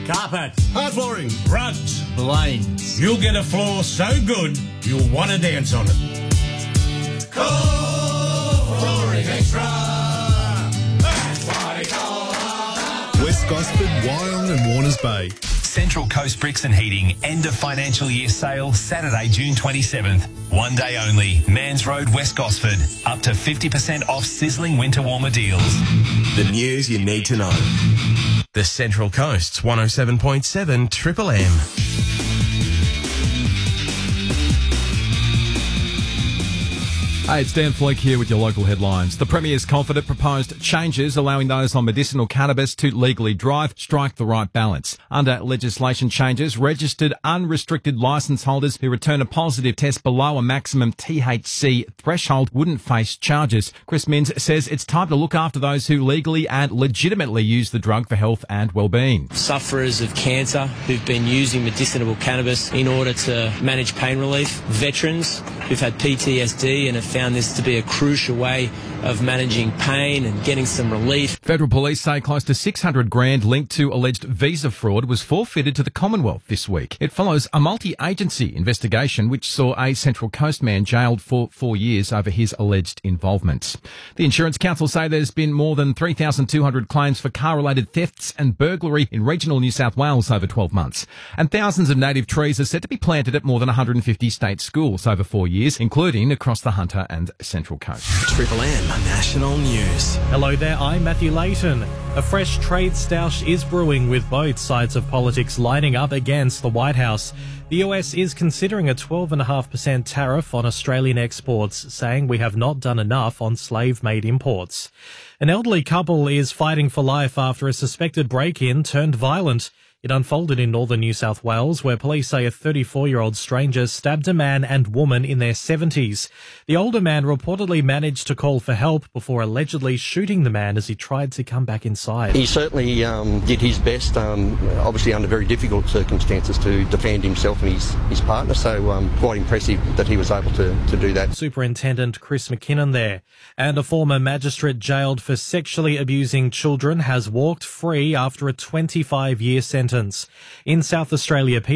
Carpet. Hard flooring. Rugs. Lanes. You'll get a floor so good, you'll want to dance on it. Core Flooring Extra. That's what it's all about. West Gosford, Wyong and Warners Bay. Central Coast Bricks and Heating end of financial year sale Saturday, June 27th. One day only. Mans Road, West Gosford. Up to 50% off sizzling winter warmer deals. The news you need to know. The Central Coast's 107.7 Triple M. Hey, it's Dan Fleek here with your local headlines. The Premier's confident proposed changes allowing those on medicinal cannabis to legally drive strike the right balance. Under legislation changes, registered unrestricted licence holders who return a positive test below a maximum THC threshold wouldn't face charges. Chris Minns says it's time to look after those who legally and legitimately use the drug for health and well-being. Sufferers of cancer who've been using medicinal cannabis in order to manage pain relief, veterans who've had PTSD and have found this to be a crucial way of managing pain and getting some relief. Federal police say close to $600,000 linked to alleged visa fraud was forfeited to the Commonwealth this week. It follows a multi-agency investigation which saw a Central Coast man jailed for 4 years over his alleged involvement. The Insurance Council say there's been more than 3,200 claims for car-related thefts and burglary in regional New South Wales over 12 months. And thousands of native trees are set to be planted at more than 150 state schools over 4 years, including across the Hunter and Central Coast. Triple M National News. Hello there, I'm Matthew Layton. A fresh trade stoush is brewing with both sides of politics lining up against the White House. The US is considering a 12.5% tariff on Australian exports, saying we have not done enough on slave-made imports. An elderly couple is fighting for life after a suspected break-in turned violent. It unfolded in northern New South Wales, where police say a 34-year-old stranger stabbed a man and woman in their 70s. The older man reportedly managed to call for help before allegedly shooting the man as he tried to come back inside. He certainly did his best, obviously under very difficult circumstances, to defend himself and his partner, so quite impressive that he was able to do that. Superintendent Chris McKinnon there. And a former magistrate jailed for sexually abusing children has walked free after a 25-year sentence. In South Australia,